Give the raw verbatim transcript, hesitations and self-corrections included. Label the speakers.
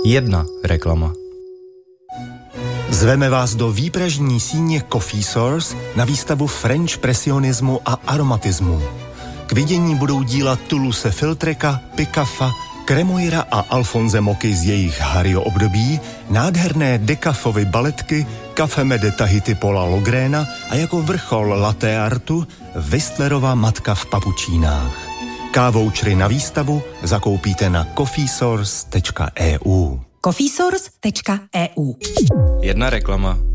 Speaker 1: Jedna reklama.
Speaker 2: Zveme vás do výpražní síně Coffee Source na výstavu French presionismu a aromatismu. K vidění budou díla Toulouse-Lautreka, Picaffa, Cremoira a Alphonse Moky z jejich Hario období, nádherné Decafovy baletky, Café de Tahiti Paula Logréna a jako vrchol latte artu Whistlerova matka v papučínách. K-vouchery na výstavu zakoupíte na coffee source tečka e u.
Speaker 3: coffee source tečka e u.
Speaker 1: Jedna reklama.